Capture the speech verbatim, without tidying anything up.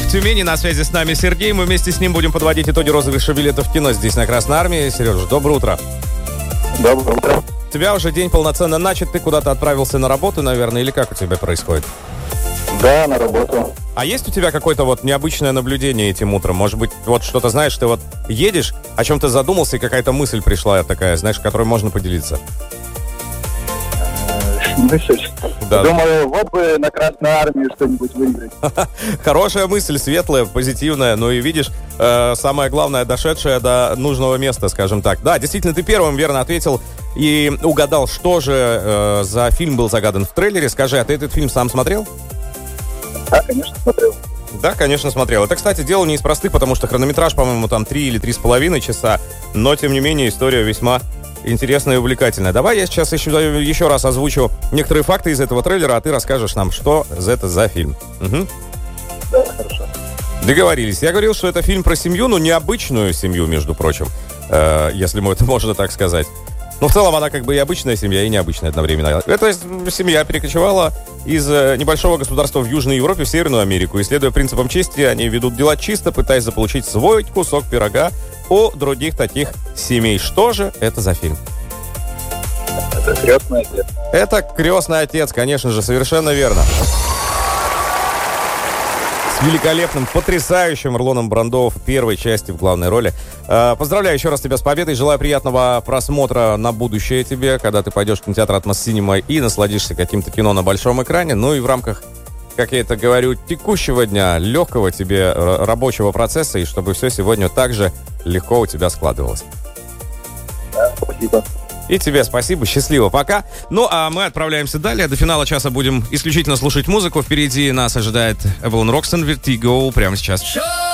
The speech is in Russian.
в Тюмени. На связи с нами Сергей. Мы вместе с ним будем подводить итоги розыгрыша билетов в кино здесь, на Красной Армии. Сережа, доброе утро. Доброе утро. У тебя уже день полноценно начат. Ты куда-то отправился на работу, наверное, или как у тебя происходит? Да, на работу. А есть у тебя какое-то вот необычное наблюдение этим утром? Может быть, вот что-то знаешь, ты вот едешь, о чем-то задумался, и какая-то мысль пришла такая, знаешь, которой можно поделиться? Мысль. Да. Думаю, вот бы на Красной Армии что-нибудь выиграть. Хорошая мысль, светлая, позитивная. Ну и видишь, э, самое главное, дошедшая до нужного места, скажем так. Да, действительно, ты первым верно ответил и угадал, что же э, за фильм был загадан в трейлере. Скажи, а ты этот фильм сам смотрел? Да, конечно, смотрел. Да, конечно, смотрел. Это, кстати, дело не из простых, потому что хронометраж, по-моему, там три или три с половиной часа. Но, тем не менее, история весьма интересная и увлекательная. Давай я сейчас еще, еще раз озвучу некоторые факты из этого трейлера, а ты расскажешь нам, что это за фильм. Угу. Да, хорошо. Договорились. Я говорил, что это фильм про семью, но необычную семью, между прочим, э, если это можно так сказать. Но в целом она как бы и обычная семья, и необычная одновременно. Эта семья перекочевала из небольшого государства в Южной Европе в Северную Америку. И, следуя принципам чести, они ведут дела чисто, пытаясь заполучить свой кусок пирога у других таких семей. Что же это за фильм? Это «Крестный отец». Это «Крестный отец», конечно же, совершенно верно. С великолепным, потрясающим Марлоном Брандо в первой части в главной роли. Поздравляю еще раз тебя с победой. Желаю приятного просмотра на будущее тебе, когда ты пойдешь в кинотеатр «Атмос Синема» и насладишься каким-то кино на большом экране. Ну и в рамках, как я это говорю, текущего дня, легкого тебе рабочего процесса, и чтобы все сегодня также легко у тебя складывалось. Да, спасибо. И тебе спасибо, счастливо, пока. Ну, а мы отправляемся далее. До финала часа будем исключительно слушать музыку. Впереди нас ожидает Эвелин Рокстон, Vertigo, прямо сейчас.